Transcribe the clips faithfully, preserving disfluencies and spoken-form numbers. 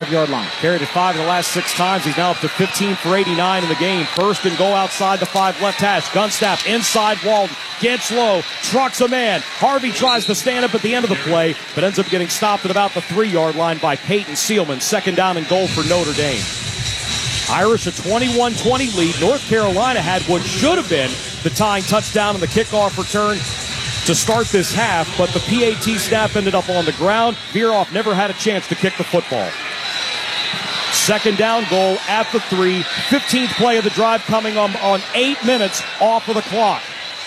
five-yard line. Carried it five of the last six times. He's now up to fifteen for eighty-nine in the game. First and goal outside the five left hash. Gun snap inside Walden. Gets low. Trucks a man. Harvey tries to stand up at the end of the play, but ends up getting stopped at about the three-yard line by Peyton Seelman. Second down and goal for Notre Dame. Irish a twenty-one twenty lead. North Carolina had what should have been the tying touchdown on the kickoff return to start this half, but the P A T snap ended up on the ground. Veeroff never had a chance to kick the football. Second down goal at the three. fifteenth play of the drive coming on, on eight minutes off of the clock.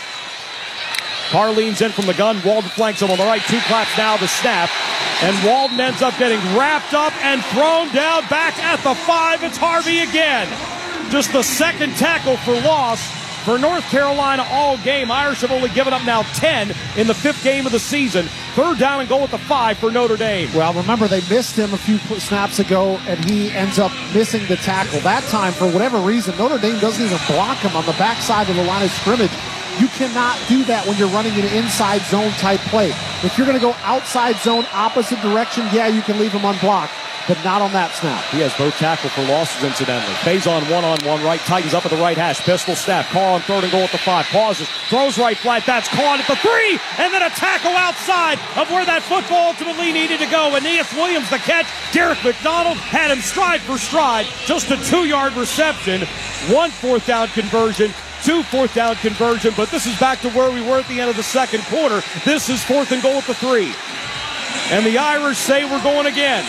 Carr leans in from the gun. Walden flanks him on the right. Two claps now, the snap. And Walden ends up getting wrapped up and thrown down back at the five. It's Harvey again. Just the second tackle for loss for North Carolina all game. Irish have only given up now ten in the fifth game of the season. Third down and goal at the five for Notre Dame. Well, remember, they missed him a few snaps ago, and he ends up missing the tackle. That time, for whatever reason, Notre Dame doesn't even block him on the backside of the line of scrimmage. You cannot do that when you're running an inside zone type play. If you're going to go outside zone, opposite direction, yeah, you can leave him unblocked, but not on that snap. He has both tackle for losses, incidentally. Faison one-on-one right, tightens up at the right hash. Pistol snap. Carr on third and goal at the five. Pauses, throws right flat. That's caught at the three, and then a tackle outside of where that football ultimately needed to go. Aeneas Williams the catch. Derek McDonald had him stride for stride. Just a two-yard reception. One fourth down conversion. Two fourth down conversion, but this is back to where we were at the end of the second quarter. This is fourth and goal at the three. And the Irish say we're going again.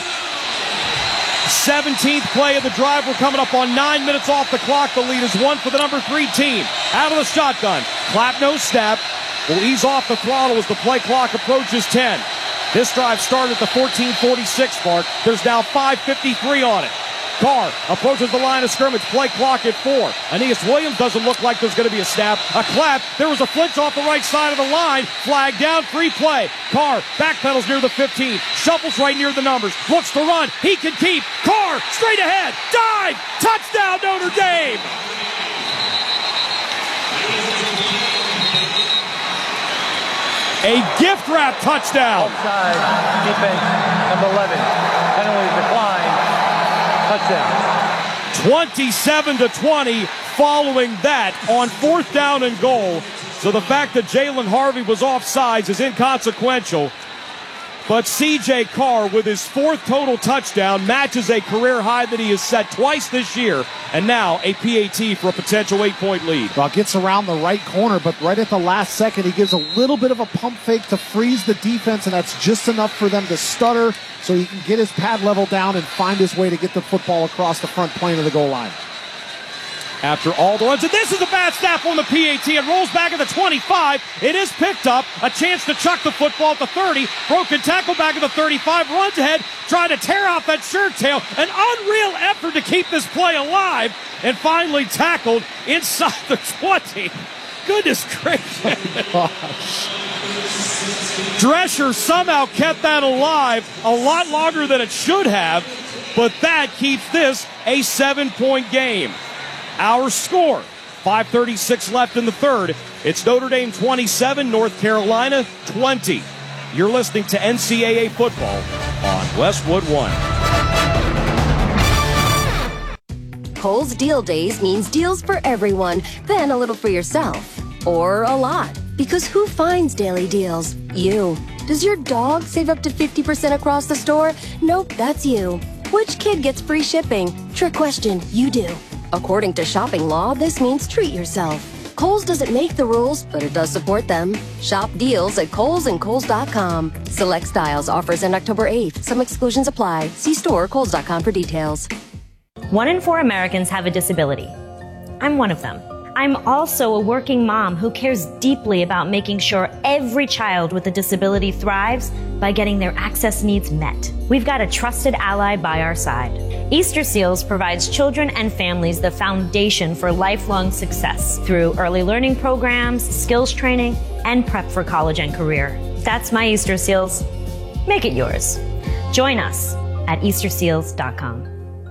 seventeenth play of the drive. We're coming up on nine minutes off the clock. The lead is one for the number three team. Out of the shotgun. Clap, no snap. Will ease off the throttle as the play clock approaches ten. This drive started at the fourteen forty-six mark. There's now five fifty-three on it. Carr approaches the line of scrimmage. Play clock at four. Aeneas Williams doesn't look like there's going to be a snap. A clap. There was a flinch off the right side of the line. Flag down. Free play. Carr backpedals near the fifteen. Shuffles right near the numbers. Looks to run. He can keep. Carr straight ahead. Dive. Touchdown Notre Dame. A gift wrap touchdown. Offside. Defense number eleven. Penalty decline. Touchdown. twenty-seven to twenty following that on fourth down and goal. So the fact that Jalen Harvey was offsides is inconsequential. But C J Carr, with his fourth total touchdown, matches a career high that he has set twice this year, and now a P A T for a potential eight-point lead. Well, gets around the right corner, but right at the last second, he gives a little bit of a pump fake to freeze the defense, and that's just enough for them to stutter so he can get his pad level down and find his way to get the football across the front plane of the goal line. After all the runs, and this is a bad snap on the P A T. It rolls back at the twenty-five. It is picked up. A chance to chuck the football at the thirty. Broken tackle back at the thirty-five. Runs ahead, trying to tear out that shirt tail. An unreal effort to keep this play alive. And finally tackled inside the twenty. Goodness gracious. Drescher somehow kept that alive a lot longer than it should have. But that keeps this a seven-point game. Our score, five thirty-six left in the third. It's Notre Dame twenty-seven, North Carolina twenty. You're listening to N C double A football on Westwood One. Kohl's Deal Days means deals for everyone, then a little for yourself. Or a lot. Because who finds daily deals? You. Does your dog save up to fifty percent across the store? Nope, that's you. Which kid gets free shipping? Trick question, you do. According to shopping law, this means treat yourself. Kohl's doesn't make the rules, but it does support them. Shop deals at Kohl's and Kohl's dot com. Select styles offers end October eighth. Some exclusions apply. See store Kohl's dot com for details. One in four Americans have a disability. I'm one of them. I'm also a working mom who cares deeply about making sure every child with a disability thrives by getting their access needs met. We've got a trusted ally by our side. Easter Seals provides children and families the foundation for lifelong success through early learning programs, skills training, and prep for college and career. That's my Easter Seals. Make it yours. Join us at Easter Seals dot com.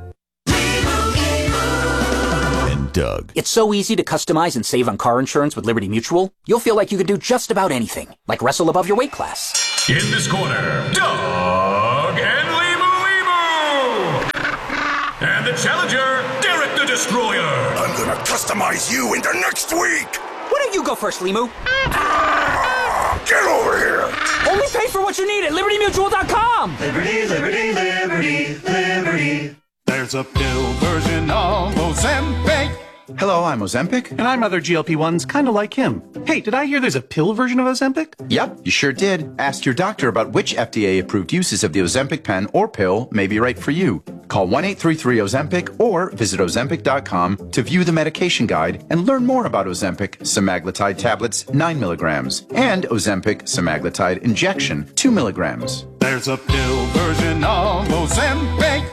Doug. It's so easy to customize and save on car insurance with Liberty Mutual. You'll feel like you can do just about anything, like wrestle above your weight class. In this corner, Doug and Limu Limu. Destroyer. I'm gonna customize you into next week. Why don't you go first, Limu? Ah, get over here. Only pay for what you need at Liberty Mutual dot com. Liberty, Liberty, Liberty, Liberty. There's a pill version of Ozempic. Hello, I'm Ozempic. And I'm other G L P ones kind of like him. Hey, did I hear there's a pill version of Ozempic? Yep, you sure did. Ask your doctor about which F D A-approved uses of the Ozempic pen or pill may be right for you. Call one eight three three Ozempic or visit Ozempic dot com to view the medication guide and learn more about Ozempic semaglutide tablets nine milligrams and Ozempic semaglutide injection two milligrams. There's a pill version of Ozempic.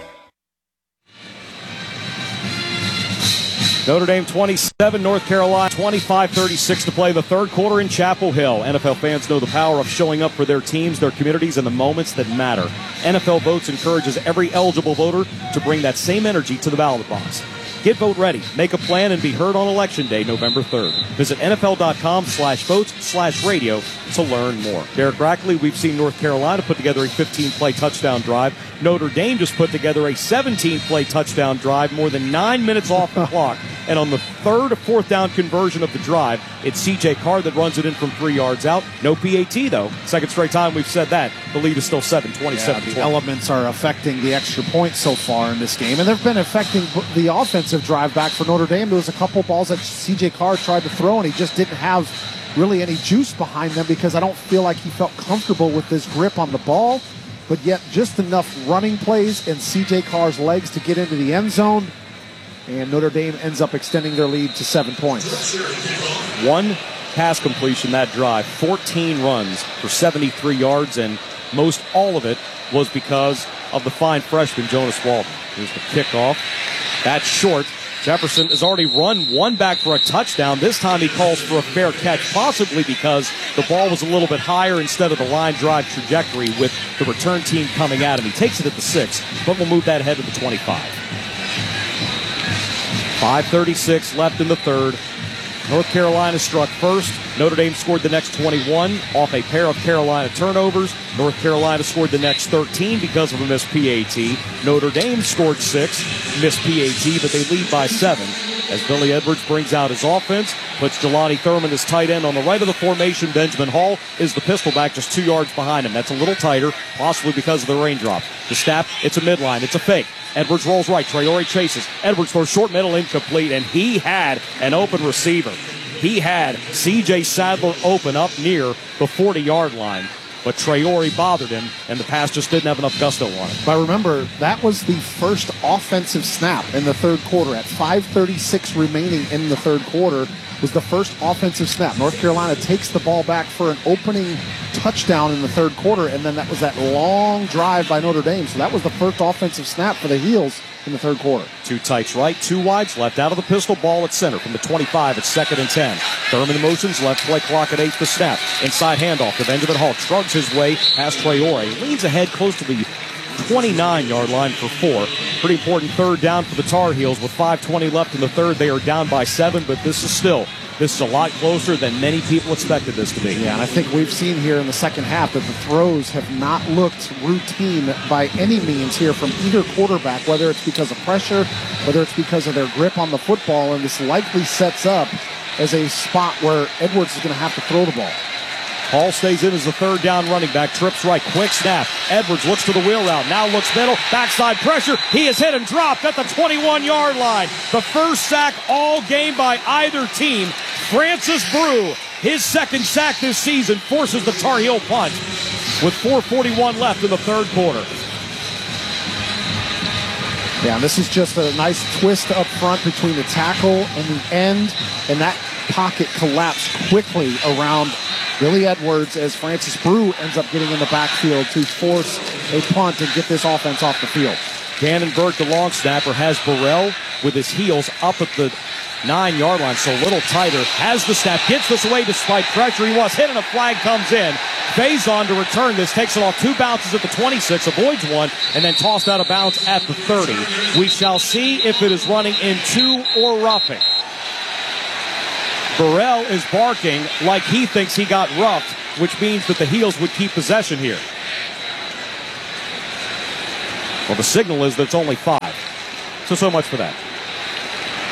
Notre Dame twenty-seven, North Carolina twenty-five thirty-six to play the third quarter in Chapel Hill. N F L fans know the power of showing up for their teams, their communities, and the moments that matter. N F L Votes encourages every eligible voter to bring that same energy to the ballot box. Get vote ready, make a plan, and be heard on Election Day, November third. Visit N F L dot com slash votes slash radio to learn more. Derek Rackley, we've seen North Carolina put together a fifteen-play touchdown drive. Notre Dame just put together a seventeen-play touchdown drive, more than nine minutes off the clock. And on the third or fourth down conversion of the drive, it's C J Carr that runs it in from three yards out. No P A T, though. Second straight time we've said that. The lead is still seven, twenty-seven. Yeah, the elements are affecting the extra points so far in this game, and they've been affecting the offensive drive back for Notre Dame. There was a couple balls that C J Carr tried to throw, and he just didn't have really any juice behind them because I don't feel like he felt comfortable with his grip on the ball, but yet just enough running plays and C J Carr's legs to get into the end zone. And Notre Dame ends up extending their lead to seven points. One pass completion that drive, fourteen runs for seventy-three yards, and most all of it was because of the fine freshman, Jonas Walton. Here's the kickoff. That's short. Jefferson has already run one back for a touchdown. This time he calls for a fair catch, possibly because the ball was a little bit higher instead of the line drive trajectory with the return team coming at him. He takes it at the six, but we'll move that ahead to the twenty-five. five thirty-six left in the third. North Carolina struck first. Notre Dame scored the next twenty-one off a pair of Carolina turnovers. North Carolina scored the next thirteen because of a missed P A T. Notre Dame scored six, missed P A T, but they lead by seven. As Billy Edwards brings out his offense, puts Jelani Thurman as tight end on the right of the formation. Benjamin Hall is the pistol back just two yards behind him. That's a little tighter, possibly because of the raindrop. The snap, it's a midline, it's a fake. Edwards rolls right, Traore chases. Edwards throws short middle incomplete, and he had an open receiver. He had C J Sadler open up near the forty-yard line, but Traore bothered him, and the pass just didn't have enough gusto on it. But remember, that was the first offensive snap in the third quarter. At five thirty-six remaining in the third quarter was the first offensive snap. North Carolina takes the ball back for an opening touchdown in the third quarter, and then that was that long drive by Notre Dame. So that was the first offensive snap for the Heels in the third quarter. Two tights right, two wides left out of the pistol, ball at center from the twenty-five. It's second and ten. Thurman motions, left play clock at eight, the snap. Inside handoff to Benjamin Hall, shrugs his way past Traore, leans ahead close to the twenty-nine-yard line for four. Pretty important third down for the Tar Heels. With five twenty left in the third, they are down by seven, but this is still This is a lot closer than many people expected this to be. Yeah, and I think we've seen here in the second half that the throws have not looked routine by any means here from either quarterback, whether it's because of pressure, whether it's because of their grip on the football, and this likely sets up as a spot where Edwards is going to have to throw the ball. Hall stays in as the third down running back. Trips right, quick snap. Edwards looks to the wheel route, now looks middle, backside pressure. He is hit and dropped at the twenty-one-yard line. The first sack all game by either team. Francis Brew, his second sack this season, forces the Tar Heel punt with four forty-one left in the third quarter. Yeah, and this is just a nice twist up front between the tackle and the end, and that pocket collapsed quickly around Billy Edwards as Francis Brew ends up getting in the backfield to force a punt and get this offense off the field. Gannon Burke, the long snapper, has Burrell with his heels up at the nine-yard line, so a little tighter. Has the snap, gets this away despite pressure. He was hit and a flag comes in. Faison to return this, takes it off two bounces at the twenty-six, avoids one, and then tossed out of bounds at the thirty. We shall see if it is running into or roughing. Burrell is barking like he thinks he got roughed, which means that the Heels would keep possession here. Well, the signal is that it's only five. So, so much for that.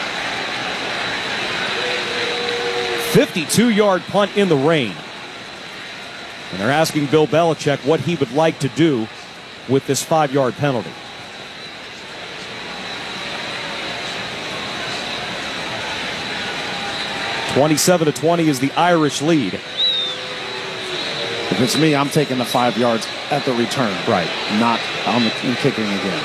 fifty-two-yard punt in the rain. And they're asking Bill Belichick what he would like to do with this five-yard penalty. twenty-seven to twenty is the Irish lead. If it's me, I'm taking the five yards at the return. Right. Not on the kicking again.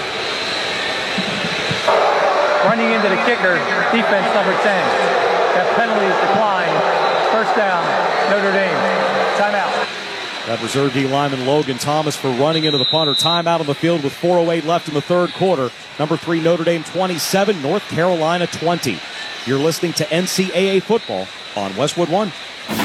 Running into the kicker, defense number ten. That penalty is declined. First down, Notre Dame. Timeout. That reserve D lineman Logan Thomas for running into the punter. Timeout on the field with four oh eight left in the third quarter. Number three, Notre Dame twenty-seven, North Carolina twenty. You're listening to N C double A football on Westwood One.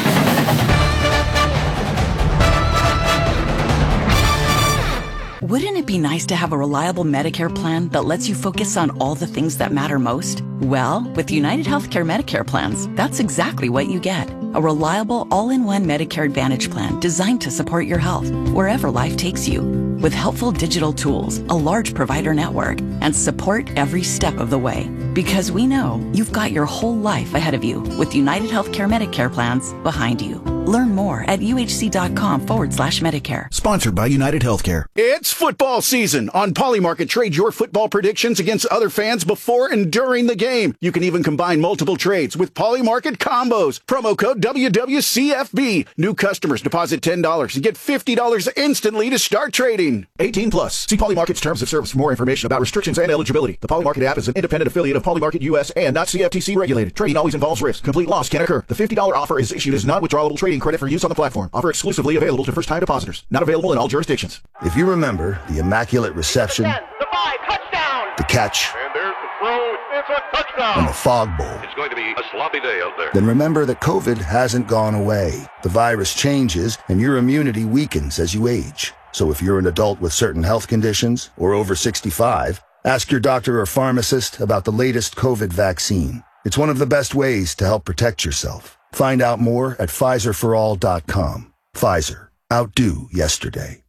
Wouldn't it be nice to have a reliable Medicare plan that lets you focus on all the things that matter most? Well, with United Healthcare Medicare plans, that's exactly what you get. A reliable, all-in-one Medicare Advantage plan designed to support your health wherever life takes you. With helpful digital tools, a large provider network, and support every step of the way. Because we know you've got your whole life ahead of you with United Healthcare Medicare plans behind you. Learn more at uhc.com forward slash Medicare. Sponsored by United Healthcare. It's football season. On Polymarket, trade your football predictions against other fans before and during the game. You can even combine multiple trades with Polymarket combos. Promo code W W C F B. New customers deposit ten dollars and get fifty dollars instantly to start trading. eighteen plus. See Polymarket's terms of service for more information about restrictions and eligibility. The Polymarket app is an independent affiliate of Polymarket U S and not C F T C regulated. Trading always involves risk. Complete loss can occur. The fifty dollars offer is issued as non-withdrawable trading credit for use on the platform. Offer exclusively available to first-time depositors. Not available in all jurisdictions. If you remember the immaculate reception, the five, touchdown, the catch, and there's the throw, it's a touchdown, and the fog bowl, it's going to be a sloppy day out there. Then remember that COVID hasn't gone away. The virus changes, and your immunity weakens as you age. So if you're an adult with certain health conditions or over sixty-five, ask your doctor or pharmacist about the latest COVID vaccine. It's one of the best ways to help protect yourself. Find out more at Pfizer for all dot com. Pfizer. Outdo yesterday.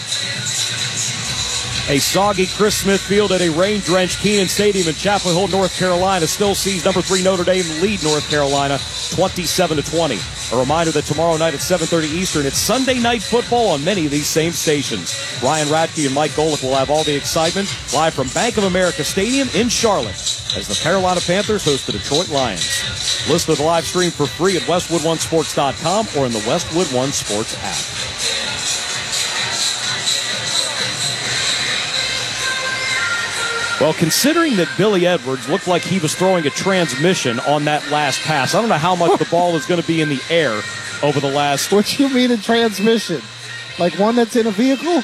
A soggy Chris Smith Field at a rain-drenched Kenan Stadium in Chapel Hill, North Carolina still sees number three Notre Dame lead North Carolina twenty-seven to twenty. A reminder that tomorrow night at seven thirty Eastern, it's Sunday Night Football on many of these same stations. Ryan Radke and Mike Golick will have all the excitement live from Bank of America Stadium in Charlotte as the Carolina Panthers host the Detroit Lions. Listen to the live stream for free at westwood one sports dot com or in the Westwood One Sports app. Well, considering that Billy Edwards looked like he was throwing a transmission on that last pass, I don't know how much the ball is going to be in the air over the last... What do you mean a transmission? Like one that's in a vehicle?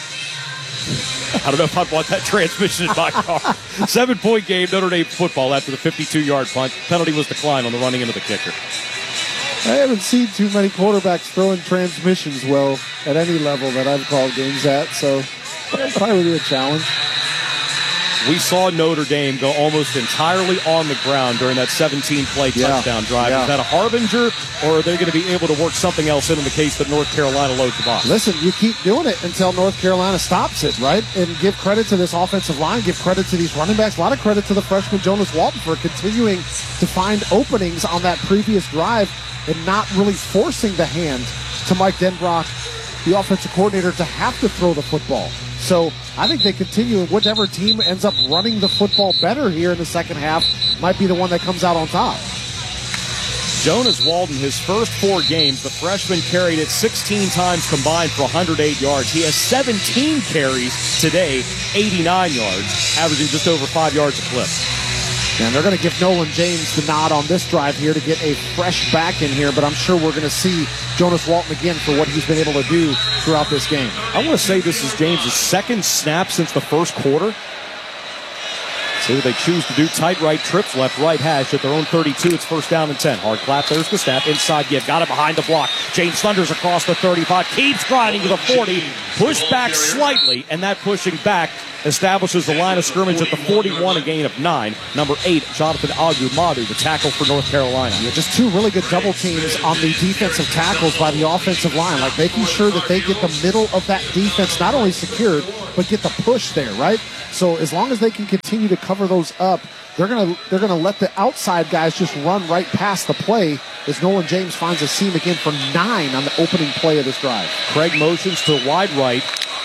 I don't know if I'd want that transmission in my car. Seven-point game, Notre Dame football after the fifty-two-yard punt. Penalty was declined on the running into the kicker. I haven't seen too many quarterbacks throwing transmissions well at any level that I've called games at, so that'd probably be a challenge. We saw Notre Dame go almost entirely on the ground during that seventeen-play yeah. touchdown drive. Yeah. Is that a harbinger, or are they going to be able to work something else in in the case that North Carolina loads the box? Listen, you keep doing it until North Carolina stops it, right? And give credit to this offensive line, give credit to these running backs, a lot of credit to the freshman Jonas Walton for continuing to find openings on that previous drive and not really forcing the hand to Mike Denbrock, the offensive coordinator, to have to throw the football. So I think they continue, and whichever team ends up running the football better here in the second half might be the one that comes out on top. Jonas Walton, his first four games, the freshman carried it sixteen times combined for one hundred eight yards. He has seventeen carries today, eighty-nine yards, averaging just over five yards a clip. And they're going to give Nolan James the nod on this drive here to get a fresh back in here, but I'm sure we're going to see Jonas Walton again for what he's been able to do throughout this game. I want to say this is James' second snap since the first quarter. See what they choose to do. Tight right trips, left right hash at their own thirty-two. It's first down and ten. Hard clap. There's the snap. Inside give. Got it behind the block. James thunders across the thirty-five. Keeps grinding to the forty. Pushed back slightly, and that pushing back establishes the line of scrimmage at the forty-one, a gain of nine. Number eight, Jonathan Agumadu, the tackle for North Carolina. Yeah, just two really good double teams on the defensive tackles by the offensive line, like making sure that they get the middle of that defense not only secured, but get the push there, right? So as long as they can continue to cover those up, they're gonna they're gonna let the outside guys just run right past the play as Nolan James finds a seam again for nine on the opening play of this drive. Craig motions to wide right.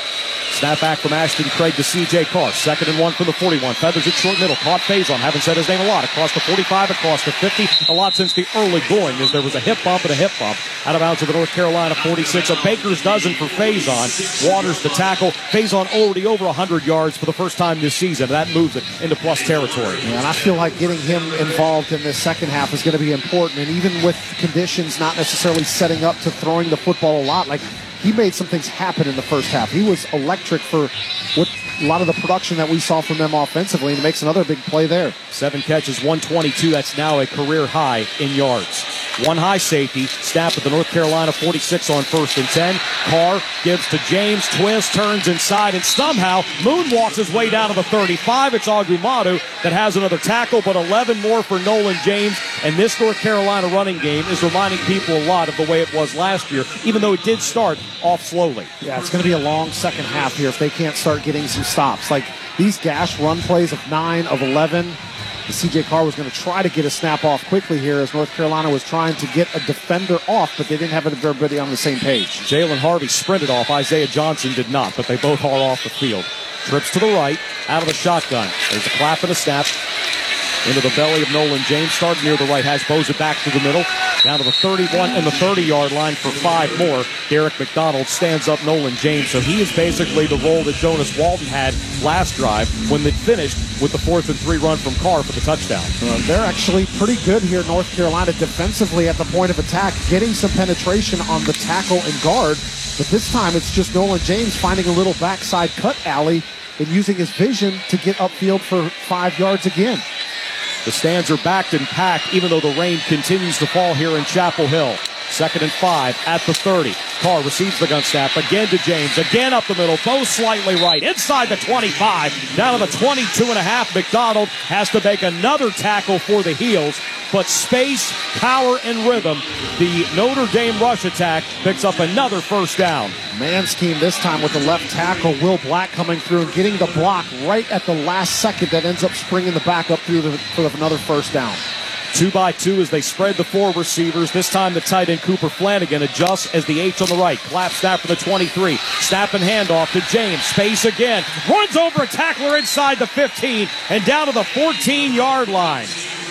Snap back from Ashton Craig to C J Carr. Second and one from the forty-one. Feathers it short middle. Caught Faison. Haven't said his name a lot. Across the forty-five, across the fifty. A lot since the early going as there was a hip bump and a hip bump. Out of bounds to the North Carolina forty-six. A baker's dozen for Faison. Waters the tackle. Faison already over one hundred yards for the first time this season. That moves it into plus territory. Yeah, and I feel like getting him involved in this second half is going to be important. And even with conditions not necessarily setting up to throwing the football a lot, like he made some things happen in the first half. He was electric for what a lot of the production that we saw from them offensively, and he makes another big play there. Seven catches, one twenty-two. That's now a career high in yards. One high safety. Snap at the North Carolina forty-six on first and ten. Carr gives to James. Twist, turns inside, and somehow moonwalks his way down to the thirty-five. It's Agumadu that has another tackle, but eleven more for Nolan James. And this North Carolina running game is reminding people a lot of the way it was last year, even though it did start off slowly. Yeah, it's going to be a long second half here if they can't start getting some stops. Like these gash run plays of nine, of eleven. C J Carr was going to try to get a snap off quickly here as North Carolina was trying to get a defender off, but they didn't have everybody on the same page. Jalen Harvey sprinted off. Isaiah Johnson did not, but they both are off the field. Trips to the right, out of the shotgun. There's a clap and a snap. Into the belly of Nolan James. Started near the right hash. Boza back to the middle. Down to the thirty-one and the thirty-yard line for five more. Derek McDonald stands up Nolan James. So he is basically the role that Jonas Walton had last drive when they finished with the fourth and three run from Carr for the touchdown. Uh, they're actually pretty good here, North Carolina, defensively at the point of attack, getting some penetration on the tackle and guard. But this time it's just Nolan James finding a little backside cut alley and using his vision to get upfield for five yards again. The stands are backed and packed, even though the rain continues to fall here in Chapel Hill. Second and five at the thirty. Carr receives the gun snap again to James. Again up the middle, both slightly right. Inside the twenty-five, down to the twenty-two and a half. McDonald has to make another tackle for the Heels. But space, power, and rhythm, the Notre Dame rush attack picks up another first down. Man scheme this time with the left tackle, Will Black coming through and getting the block right at the last second that ends up springing the back up through the, for another first down. Two by two as they spread the four receivers. This time the tight end Cooper Flanagan adjusts as the H on the right. Clap snap for the twenty-three. Snap and handoff to James. Space again. Runs over a tackler inside the fifteen and down to the fourteen-yard line.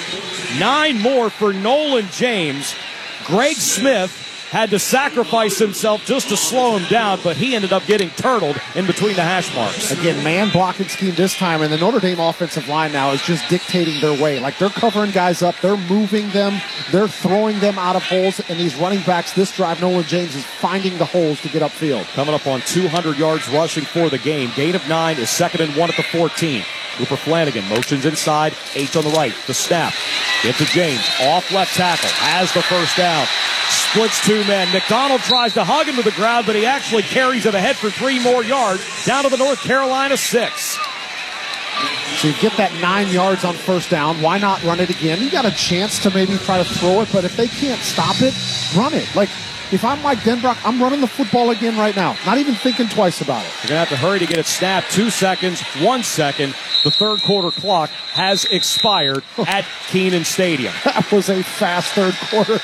Nine more for Nolan James. Greg Smith had to sacrifice himself just to slow him down, but he ended up getting turtled in between the hash marks. Again, man blocking scheme this time, and the Notre Dame offensive line now is just dictating their way. Like, they're covering guys up, they're moving them, they're throwing them out of holes, and these running backs this drive, Nolan James is finding the holes to get upfield. Coming up on two hundred yards rushing for the game. Gain of nine is second and one at the fourteen. Cooper Flanagan motions inside, H on the right, the snap. Get to James, off left tackle, has the first down. Splits two men. McDonald tries to hug him to the ground, but he actually carries it ahead for three more yards, down to the North Carolina six. So you get that nine yards on first down. Why not run it again? You got a chance to maybe try to throw it, but if they can't stop it, run it. Like, if I'm Mike Denbrock, I'm running the football again right now. Not even thinking twice about it. You're going to have to hurry to get it snapped. Two seconds, one second. The third quarter clock has expired at Kenan Stadium. That was a fast third quarter.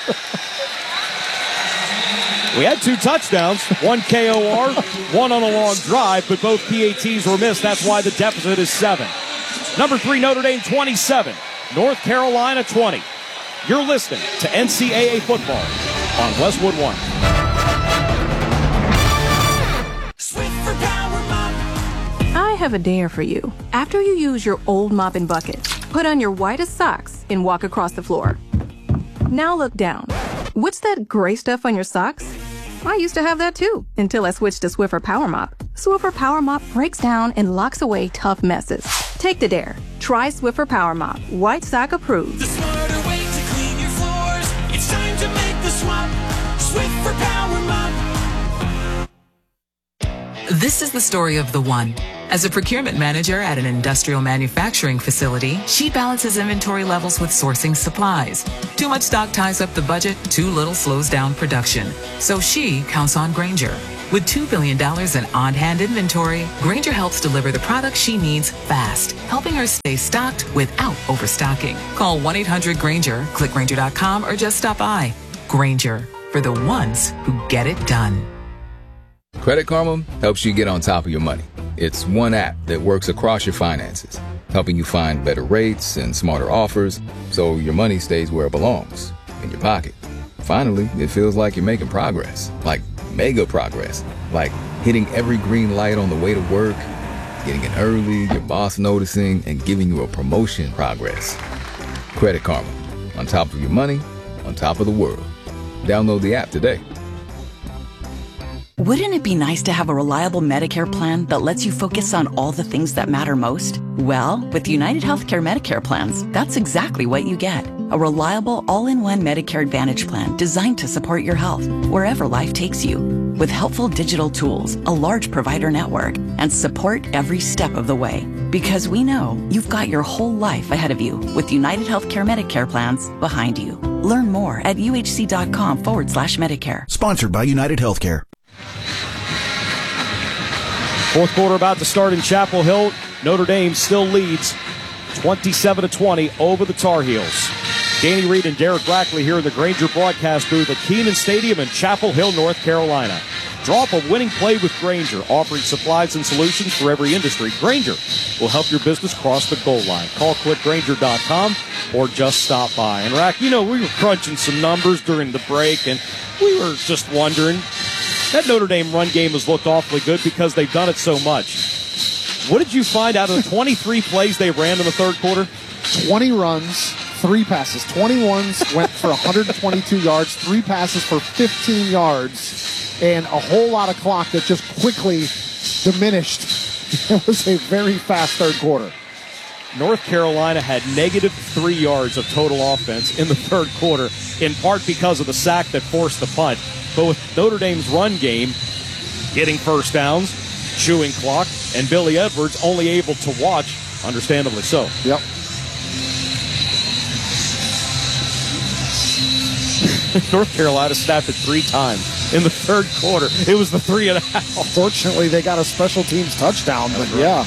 We had two touchdowns, one K O R, one on a long drive, but both P A Ts were missed. That's why the deficit is seven. Number three, Notre Dame twenty-seven, North Carolina twenty. You're listening to N C double A football on Westwood One. I have a dare for you. After you use your old mop and bucket, put on your whitest socks and walk across the floor. Now look down. What's that gray stuff on your socks? I used to have that too, until I switched to Swiffer Power Mop. Swiffer Power Mop breaks down and locks away tough messes. Take the dare. Try Swiffer Power Mop. White sock approved. The smarter way to clean your floors. It's time to make the swap. Swiffer Power Mop. This is the story of the one. As a procurement manager at an industrial manufacturing facility, she balances inventory levels with sourcing supplies. Too much stock ties up the budget, too little slows down production. So she counts on Grainger. With two billion dollars in on-hand inventory, Grainger helps deliver the products she needs fast, helping her stay stocked without overstocking. Call one eight hundred Grainger, click Grainger dot com, or just stop by. Grainger, for the ones who get it done. Credit Karma helps you get on top of your money. It's one app that works across your finances, helping you find better rates and smarter offers so your money stays where it belongs, in your pocket. Finally, it feels like you're making progress, like mega progress, like hitting every green light on the way to work, getting in early, your boss noticing, and giving you a promotion progress. Credit Karma, on top of your money, on top of the world. Download the app today. Wouldn't it be nice to have a reliable Medicare plan that lets you focus on all the things that matter most? Well, with United Healthcare Medicare plans, that's exactly what you get. A reliable all-in-one Medicare Advantage plan designed to support your health wherever life takes you. With helpful digital tools, a large provider network, and support every step of the way. Because we know you've got your whole life ahead of you with United Healthcare Medicare plans behind you. Learn more at uhc.com forward slash Medicare. Sponsored by United Healthcare. Fourth quarter about to start in Chapel Hill. Notre Dame still leads twenty-seven to twenty over the Tar Heels. Danny Reed and Derek Brackley here in the Grainger broadcast booth at Kenan Stadium in Chapel Hill, North Carolina. Draw up a winning play with Grainger, offering supplies and solutions for every industry. Grainger will help your business cross the goal line. Call click grainger dot com or just stop by. And Rack, you know, we were crunching some numbers during the break, and we were just wondering, that Notre Dame run game has looked awfully good because they've done it so much. What did you find out of the twenty-three plays they ran in the third quarter? twenty runs, three passes. twenty-ones went for one hundred twenty-two yards, three passes for fifteen yards, and a whole lot of clock that just quickly diminished. It was a very fast third quarter. North Carolina had negative three yards of total offense in the third quarter, in part because of the sack that forced the punt. But with Notre Dame's run game getting first downs, chewing clock, and Billy Edwards only able to watch, understandably so. Yep. North Carolina snapped it three times in the third quarter. It was the three and a half. Fortunately, they got a special teams touchdown, but That's right. yeah.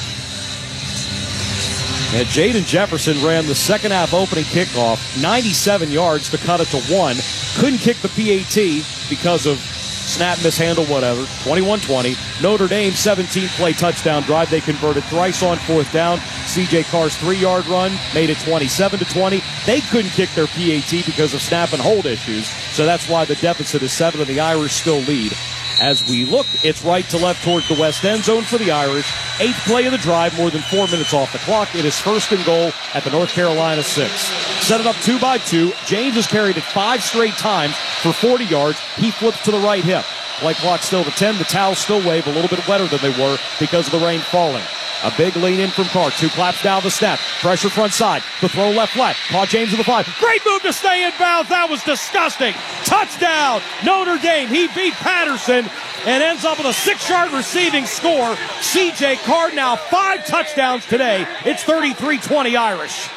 And Jaden Jefferson ran the second half opening kickoff, ninety-seven yards to cut it to one. Couldn't kick the P A T because of snap, mishandle, whatever. twenty-one twenty. Notre Dame, seventeen-play touchdown drive. They converted thrice on fourth down. C J Carr's three-yard run made it twenty-seven to twenty. They couldn't kick their P A T because of snap and hold issues, so that's why the deficit is seven, and the Irish still lead. As we look, it's right to left towards the west end zone for the Irish. Eighth play of the drive, more than four minutes off the clock. It is first and goal at the North Carolina six. Set it up two by two. James has carried it five straight times for forty yards. He flips to the right hip. Play clock still to ten. The towels still wave, a little bit wetter than they were because of the rain falling. A big lean in from Carr. Two claps down the snap. Pressure front side. The throw left flat. Caught James in the five. Great move to stay in bounds. That was disgusting. Touchdown, Notre Dame. He beat Patterson and ends up with a six-yard receiving score. C J Carr now five touchdowns today. It's thirty-three twenty Irish.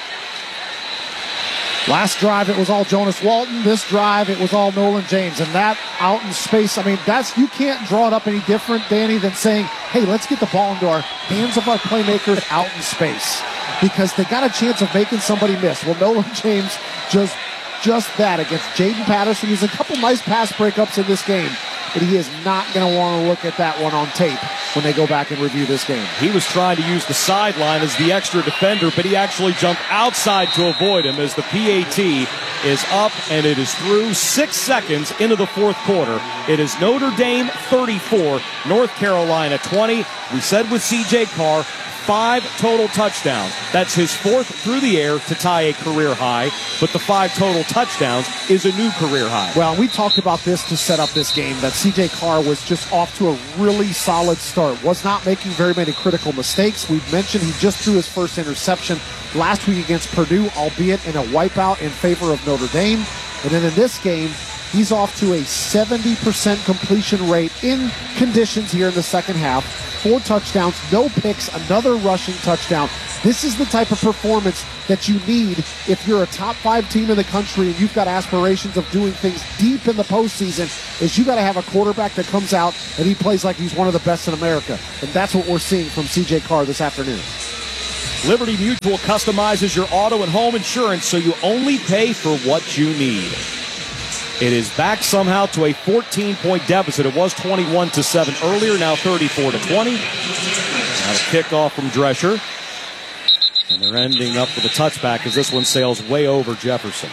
Last drive, it was all Jonas Walton. This drive, it was all Nolan James. And that out in space, I mean, that's you can't draw it up any different, Danny, than saying, hey, let's get the ball into our hands of our playmakers out in space. Because they got a chance of making somebody miss. Well, Nolan James just, just that against Jaden Patterson. There's a couple nice pass breakups in this game, but he is not going to want to look at that one on tape when they go back and review this game. He was trying to use the sideline as the extra defender, but he actually jumped outside to avoid him as the P A T is up, and it is through six seconds into the fourth quarter. It is Notre Dame thirty-four, North Carolina twenty. We said with C J Carr, five total touchdowns. That's his fourth through the air to tie a career high, but the five total touchdowns is a new career high. Well, we talked about this to set up this game, that C J Carr was just off to a really solid start, was not making very many critical mistakes. We've mentioned he just threw his first interception last week against Purdue, albeit in a wipeout in favor of Notre Dame. And then in this game, he's off to a seventy percent completion rate in conditions here in the second half. four touchdowns, no picks, another rushing touchdown. This is the type of performance that you need if you're a top five team in the country and you've got aspirations of doing things deep in the postseason, is you got to have a quarterback that comes out and he plays like he's one of the best in America. And that's what we're seeing from C J Carr this afternoon. Liberty Mutual customizes your auto and home insurance so you only pay for what you need. It is back somehow to a fourteen-point deficit. It was twenty-one to seven earlier, now thirty-four to twenty. Now a kickoff from Drescher. And they're ending up with a touchback as this one sails way over Jefferson.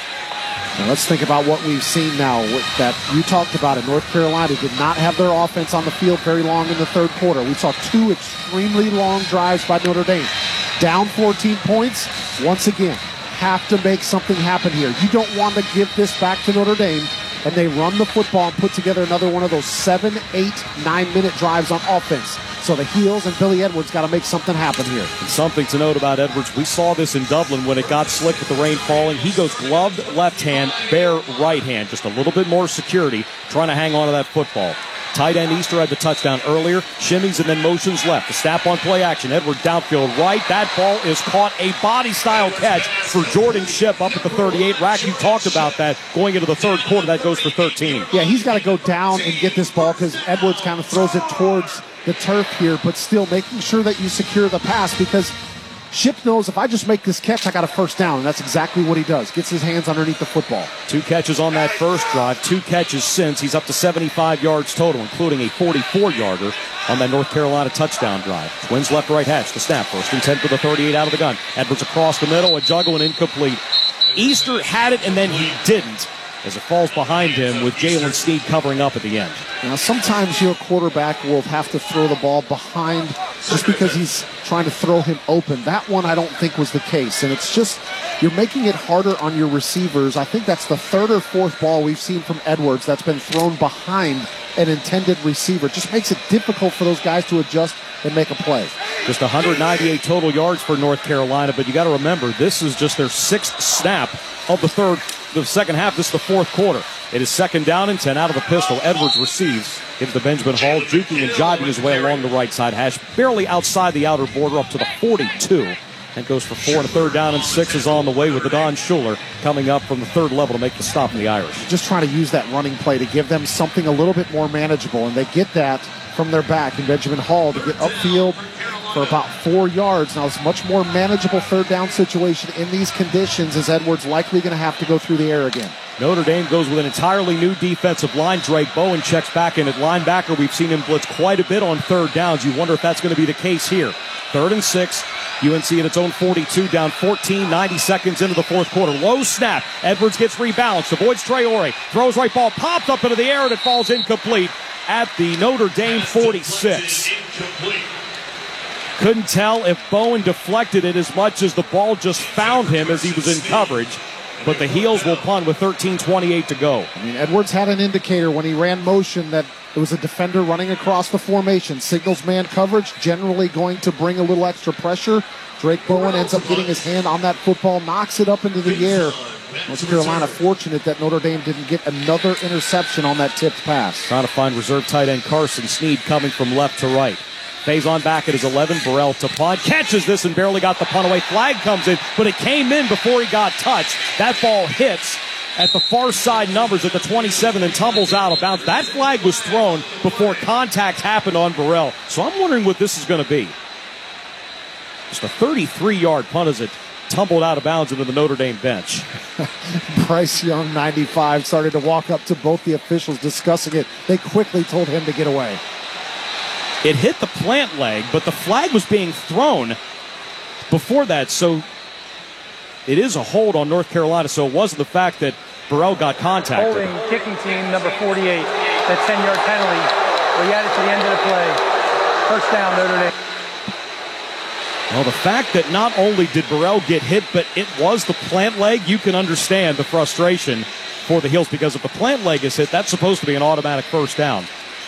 Now let's think about what we've seen now. That you talked about it. North Carolina did not have their offense on the field very long in the third quarter. We saw two extremely long drives by Notre Dame. Down fourteen points. Once again, have to make something happen here. You don't want to give this back to Notre Dame, and they run the football and put together another one of those seven, eight, nine-minute drives on offense. So the Heels and Billy Edwards got to make something happen here. And something to note about Edwards, we saw this in Dublin when it got slick with the rain falling. He goes gloved left hand, bare right hand. Just a little bit more security, trying to hang on to that football. Tight end Easter had the touchdown earlier. Shimmies and then motions left. The snap on play action. Edwards downfield right. That ball is caught. A body-style catch for Jordan Shipp up at the thirty-eight. Rack, you talked about that going into the third quarter. That goes for thirteen. Yeah, he's got to go down and get this ball because Edwards kind of throws it towards the turf here, but still making sure that you secure the pass because Shipp knows if I just make this catch, I got a first down, and that's exactly what he does. Gets his hands underneath the football. Two catches on that first drive, two catches since. He's up to seventy-five yards total, including a forty-four-yarder on that North Carolina touchdown drive. Twins left-right hatch, the snap. First and ten for the thirty-eight out of the gun. Edwards across the middle, a juggle and incomplete. Easter had it, and then he didn't, as it falls behind him with Jalen Snead covering up at the end. Now, sometimes your quarterback will have to throw the ball behind just because he's trying to throw him open. That one I don't think was the case, and it's just you're making it harder on your receivers. I think that's the third or fourth ball we've seen from Edwards that's been thrown behind an intended receiver. Just makes it difficult for those guys to adjust and make a play. Just one hundred ninety-eight total yards for North Carolina, but you got to remember, this is just their sixth snap of the third the second half. This is the fourth quarter. It is second down and ten out of the pistol. Edwards receives. Gives to Benjamin Hall, juking and jiving his way along the right side hash, barely outside the outer border up to the forty-two. And goes for four and a third down and six is on the way with the Don Schuler coming up from the third level to make the stop in the Irish. Just trying to use that running play to give them something a little bit more manageable, and they get that from their back in Benjamin Hall to get upfield for about four yards. Now it's a much more manageable third down situation in these conditions as Edwards likely going to have to go through the air again. Notre Dame goes with an entirely new defensive line. Drake Bowen checks back in at linebacker. We've seen him blitz quite a bit on third downs. You wonder if that's going to be the case here. Third and six. U N C at its own forty-two, down fourteen, ninety seconds into the fourth quarter. Low snap. Edwards gets rebalanced. Avoids Traore. Throws right ball. Pops up into the air and it falls incomplete at the Notre Dame forty-six. Couldn't tell if Bowen deflected it as much as the ball just found him as he was in coverage. But the Heels will punt with thirteen twenty-eight to go. I mean, Edwards had an indicator when he ran motion that it was a defender running across the formation. Signals man coverage, generally going to bring a little extra pressure. Drake Bowen ends up getting his hand on that football, knocks it up into the air. North Carolina fortunate that Notre Dame didn't get another interception on that tipped pass. Trying to find reserve tight end Carson Snead coming from left to right. Faison back at his eleven. Burrell to punt. Catches this and barely got the punt away. Flag comes in, but it came in before he got touched. That ball hits at the far side numbers at the twenty-seven and tumbles out of bounds. That flag was thrown before contact happened on Burrell. So I'm wondering what this is going to be. Just a thirty-three-yard punt as it tumbled out of bounds into the Notre Dame bench. Bryce Young, ninety-five, started to walk up to both the officials discussing it. They quickly told him to get away. It hit the plant leg, but the flag was being thrown before that, so it is a hold on North Carolina, so it wasn't the fact that Burrell got contacted. Holding kicking team number forty-eight, that ten-yard penalty. We add it to the end of the play. First down, Notre Dame. Well, the fact that not only did Burrell get hit, but it was the plant leg, you can understand the frustration for the Heels, because if the plant leg is hit, that's supposed to be an automatic first down.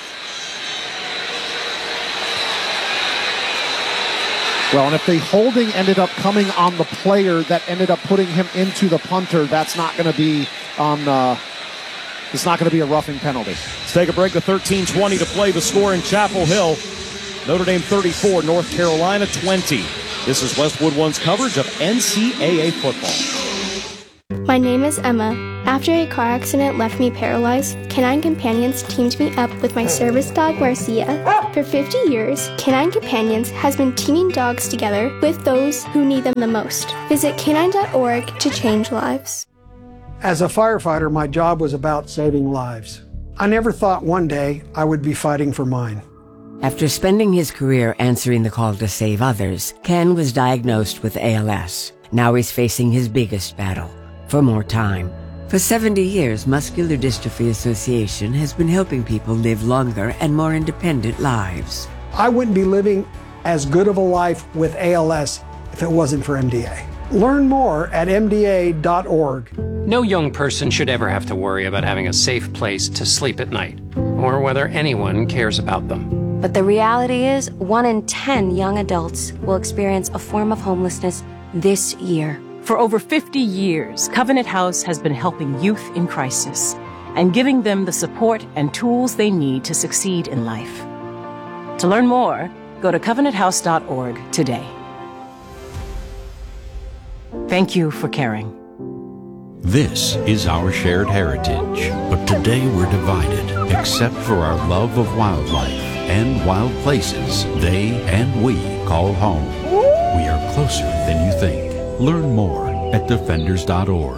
Well, and if the holding ended up coming on the player that ended up putting him into the punter, that's not going to be on. Uh, it's not going to be a roughing penalty. Let's take a break. The thirteen twenty to play. The score in Chapel Hill. Notre Dame thirty-four, North Carolina twenty. This is Westwood One's coverage of N C double A football. My name is Emma. After a car accident left me paralyzed, Canine Companions teamed me up with my service dog, Marcia. For fifty years, Canine Companions has been teaming dogs together with those who need them the most. Visit canine dot org to change lives. As a firefighter, my job was about saving lives. I never thought one day I would be fighting for mine. After spending his career answering the call to save others, Ken was diagnosed with A L S. Now he's facing his biggest battle, for more time. For seventy years, Muscular Dystrophy Association has been helping people live longer and more independent lives. I wouldn't be living as good of a life with A L S if it wasn't for M D A. Learn more at M D A dot org. No young person should ever have to worry about having a safe place to sleep at night, or whether anyone cares about them. But the reality is, one in ten young adults will experience a form of homelessness this year. For over fifty years, Covenant House has been helping youth in crisis and giving them the support and tools they need to succeed in life. To learn more, go to covenant house dot org today. Thank you for caring. This is our shared heritage, but today we're divided, except for our love of wildlife and wild places they and we call home. We are closer than you think. Learn more at defenders dot org.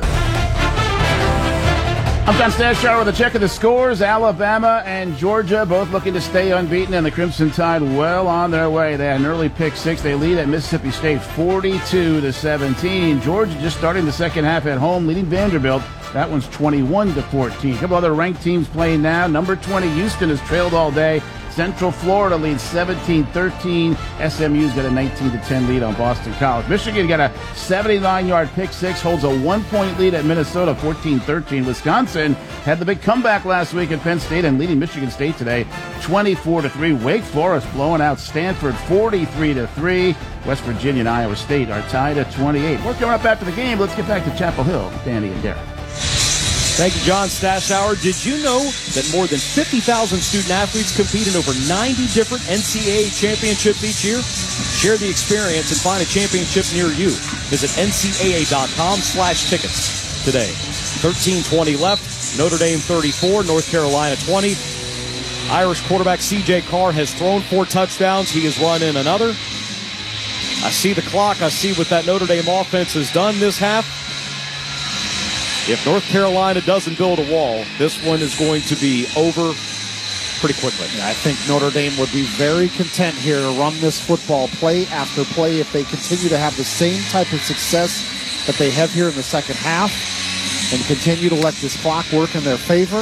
I'm John Stashower with a check of the scores. Alabama and Georgia both looking to stay unbeaten, and the Crimson Tide well on their way. They had an early pick six. They lead at Mississippi State forty-two to seventeen. Georgia just starting the second half at home, leading Vanderbilt. That one's twenty-one to fourteen. A couple other ranked teams playing now. Number twenty, Houston has trailed all day. Central Florida leads seventeen thirteen. S M U's got a nineteen to ten lead on Boston College. Michigan got a seventy-nine-yard pick six, holds a one-point lead at Minnesota, fourteen thirteen. Wisconsin had the big comeback last week at Penn State and leading Michigan State today, twenty-four to three. Wake Forest blowing out Stanford, forty-three to three. West Virginia and Iowa State are tied at twenty-eight. We're coming up after the game. Let's get back to Chapel Hill. Danny and Derek. Thank you, John Stashower. Did you know that more than fifty thousand student-athletes compete in over ninety different N C double A championships each year? Share the experience and find a championship near you. Visit N C double A dot com slash tickets today. thirteen twenty left. Notre Dame thirty-four, North Carolina twenty. Irish quarterback C J Carr has thrown four touchdowns. He has run in another. I see the clock. I see what that Notre Dame offense has done this half. If North Carolina doesn't build a wall, this one is going to be over pretty quickly. I think Notre Dame would be very content here to run this football play after play if they continue to have the same type of success that they have here in the second half and continue to let this clock work in their favor.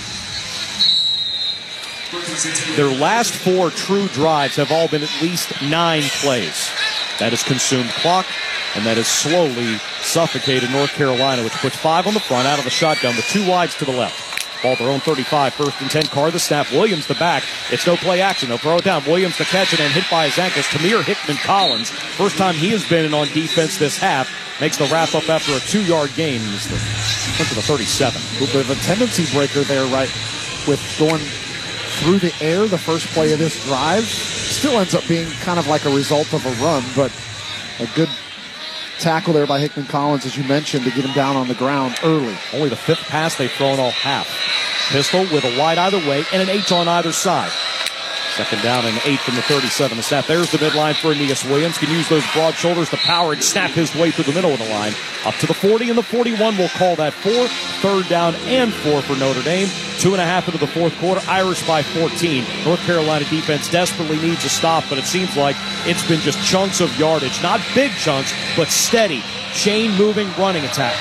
Their last four true drives have all been at least nine plays. That has consumed clock, and that has slowly suffocated North Carolina, which puts five on the front out of the shotgun with two wides to the left. Ball their own thirty-five, first and ten. Carr the snap. Williams the back. It's no play action. They'll throw it down. Williams the catch and then hit by his ankles. Tamir Hickman Collins, first time he has been in on defense this half, makes the wrap up after a two-yard gain. It's the, went to the thirty-seven. A little bit of a tendency breaker there, right, with going through the air the first play of this drive. Still ends up being kind of like a result of a run, but a good tackle there by Hickman Collins, as you mentioned, to get him down on the ground early. Only the fifth pass they've thrown all half. Pistol with a wide either way and an H on either side. Second down and eight from the thirty-seven. The snap. There's the midline for Aeneas Williams. Can use those broad shoulders to power and snap his way through the middle of the line. Up to the forty and the forty-one. We'll call that four. Third down and four for Notre Dame. Two and a half into the fourth quarter. Irish by fourteen. North Carolina defense desperately needs a stop, but it seems like it's been just chunks of yardage. Not big chunks, but steady. Chain moving running attack.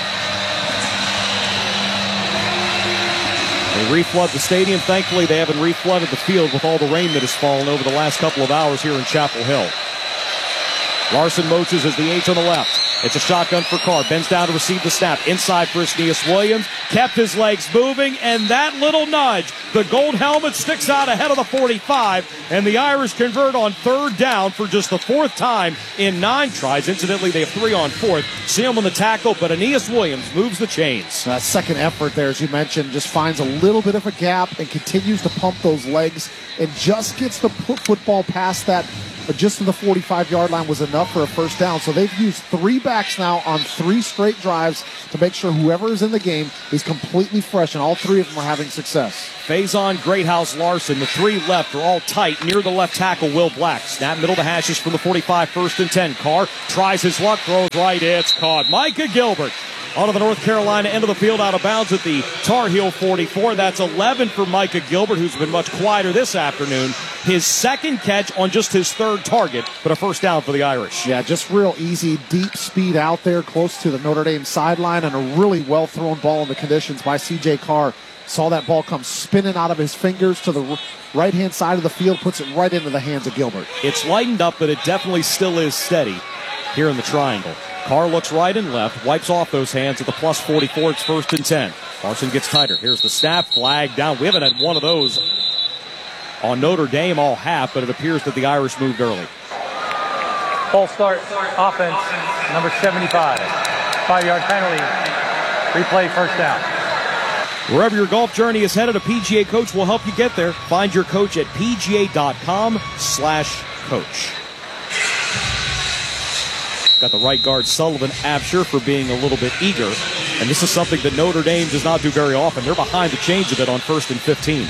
They reflood the stadium. Thankfully, they haven't reflooded the field with all the rain that has fallen over the last couple of hours here in Chapel Hill. Larson motions as the H on the left. It's a shotgun for Carr. Bends down to receive the snap. Inside for Aeneas Williams. Kept his legs moving, and that little nudge. The gold helmet sticks out ahead of the forty-five, and the Irish convert on third down for just the fourth time in nine tries. Incidentally, they have three on fourth. See him on the tackle, but Aeneas Williams moves the chains. That second effort there, as you mentioned, just finds a little bit of a gap and continues to pump those legs and just gets the football past that. But just to the forty-five-yard line was enough for a first down. So they've used three backs now on three straight drives to make sure whoever is in the game is completely fresh, and all three of them are having success. Faison, Greathouse, Larson, the three left are all tight near the left tackle, Will Black. Snap middle to hashes from the forty-five, first and ten. Carr tries his luck, throws right, it's caught. Micah Gilbert onto the North Carolina end of the field, out of bounds at the Tar Heel forty-four. That's eleven for Micah Gilbert, who's been much quieter this afternoon. His second catch on just his third target, but a first down for the Irish. Yeah, just real easy, deep speed out there, close to the Notre Dame sideline, and a really well-thrown ball in the conditions by C J. Carr. Saw that ball come spinning out of his fingers to the right-hand side of the field, puts it right into the hands of Gilbert. It's lightened up, but it definitely still is steady here in the triangle. Carr looks right and left, wipes off those hands at the plus forty-four. It's first and ten. Larson gets tighter. Here's the snap, flag down. We haven't had one of those on Notre Dame all half, but it appears that the Irish moved early. False start offense, number seventy-five. Five-yard penalty. Replay first down. Wherever your golf journey is headed, a P G A coach will help you get there. Find your coach at pga.com slash coach. Got the right guard, Sullivan Absher, for being a little bit eager. And this is something that Notre Dame does not do very often. They're behind the chains a bit on first and fifteen.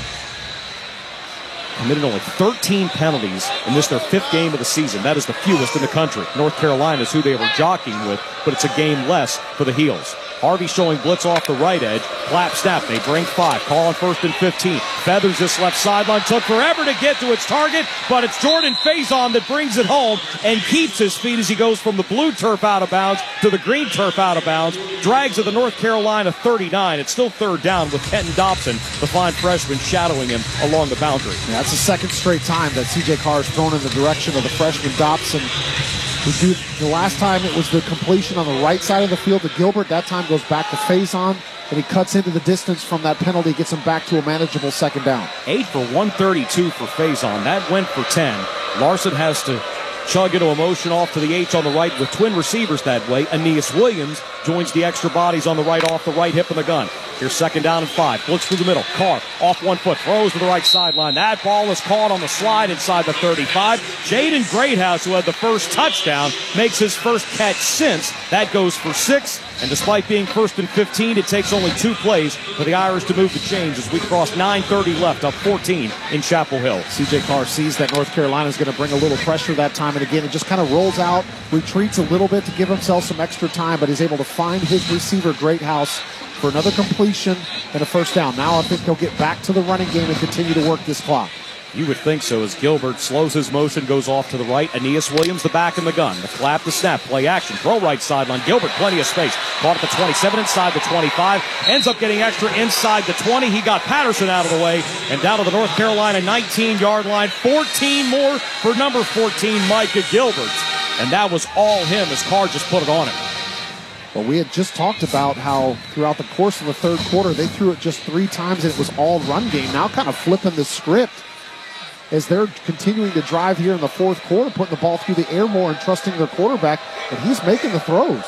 Committed only thirteen penalties in this, their fifth game of the season. That is the fewest in the country. North Carolina is who they were jockeying with, but it's a game less for the Heels. Harvey showing blitz off the right edge. Clap snap. They bring five. Call on first and fifteen. Feathers this left sideline. Took forever to get to its target, but it's Jordan Faison that brings it home and keeps his feet as he goes from the blue turf out of bounds to the green turf out of bounds. Drags at the North Carolina thirty-nine. It's still third down with Kenton Dobson, the fine freshman, shadowing him along the boundary. Yeah, that's the second straight time that C J. Carr has thrown in the direction of the freshman Dobson. Do, the last time it was the completion on the right side of the field to Gilbert. That time goes back to Faison, and he cuts into the distance from that penalty, gets him back to a manageable second down. Eight for one thirty-two for Faison. That went for ten. Larson has to chug into a motion off to the H on the right with twin receivers that way. Aeneas Williams joins the extra bodies on the right off the right hip of the gun. Here's second down and five. Blitz through the middle. Carr off one foot. Throws to the right sideline. That ball is caught on the slide inside the thirty-five. Jaden Greathouse, who had the first touchdown, makes his first catch since. That goes for six. And despite being first and fifteen, it takes only two plays for the Irish to move the chains as we cross nine thirty left, up fourteen in Chapel Hill. C J. Carr sees that North Carolina is going to bring a little pressure that time, and again, it just kind of rolls out, retreats a little bit to give himself some extra time, but he's able to find his receiver, Greathouse, for another completion and a first down. Now I think he'll get back to the running game and continue to work this clock. You would think so as Gilbert slows his motion, goes off to the right. Aeneas Williams, the back in the gun. The clap, the snap, play action. Throw right sideline. Gilbert, plenty of space. Caught at the twenty-seven, inside the twenty-five. Ends up getting extra inside the twenty. He got Patterson out of the way. And down to the North Carolina nineteen-yard line. fourteen more for number fourteen, Micah Gilbert. And that was all him as Carr just put it on him. Well, we had just talked about how throughout the course of the third quarter, they threw it just three times and it was all run game. Now kind of flipping the script as they're continuing to drive here in the fourth quarter, putting the ball through the air more and trusting their quarterback, and he's making the throws.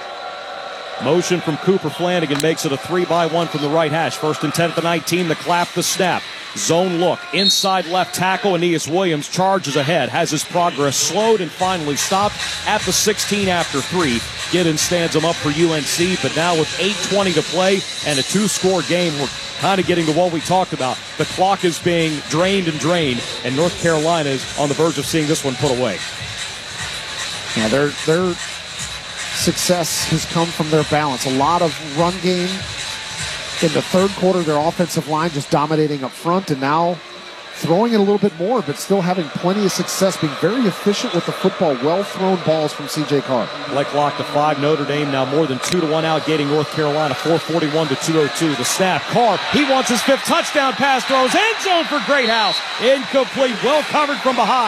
Motion from Cooper Flanagan makes it a three by one from the right hash. First and ten at the nineteen, the clap, the snap. Zone look, inside left tackle, Aeneas Williams charges ahead, has his progress slowed and finally stopped at the sixteen after three. Giddens stands him up for U N C, but now with eight twenty to play and a two-score game, we're kind of getting to what we talked about. The clock is being drained and drained, and North Carolina is on the verge of seeing this one put away. Yeah, their, their success has come from their balance. A lot of run game. In the third quarter, their offensive line just dominating up front, and now throwing it a little bit more, but still having plenty of success, being very efficient with the football, well-thrown balls from C J. Carr. Play clock to five. Notre Dame now more than two to one out, getting North Carolina four forty-one to two oh two. The snap. Carr, he wants his fifth touchdown pass, throws end zone for Greathouse. Incomplete, well covered from behind.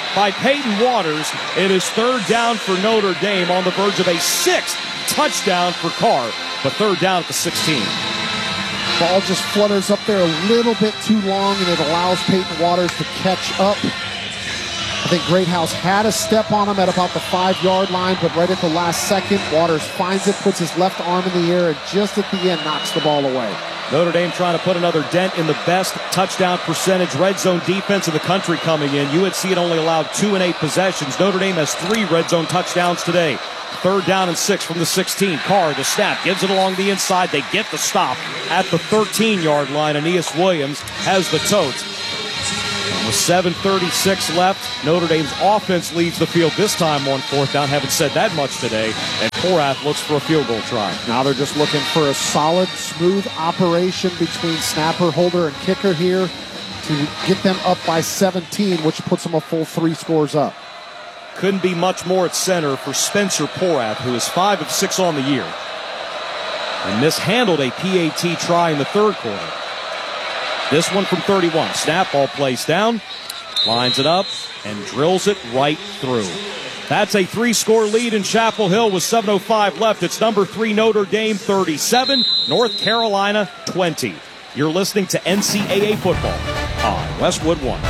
by Peyton Waters. It is third down for Notre Dame on the verge of a sixth touchdown for Carr, but third down at the sixteen. Ball just flutters up there a little bit too long, and it allows Peyton Waters to catch up. I think Greathouse had a step on him at about the five-yard line, but right at the last second, Waters finds it, puts his left arm in the air, and just at the end knocks the ball away. Notre Dame trying to put another dent in the best touchdown percentage red zone defense in the country coming in. U N C had only allowed two and eight possessions. Notre Dame has three red zone touchdowns today. Third down and six from the sixteen. Carr, the snap, gives it along the inside. They get the stop at the thirteen-yard line. Aeneas Williams has the totes. With seven thirty-six left, Notre Dame's offense leads the field this time on fourth down. Haven't said that much today. And Porath looks for a field goal try. Now they're just looking for a solid, smooth operation between snapper, holder, and kicker here to get them up by seventeen, which puts them a full three scores up. Couldn't be much more at center for Spencer Porath, who is five of six on the year. And mishandled a P A T try in the third quarter. This one from thirty-one. Snap, ball placed down, lines it up, and drills it right through. That's a three-score lead in Chapel Hill with seven oh five left. It's number three Notre Dame thirty-seven, North Carolina twenty. You're listening to N C double A football on Westwood One.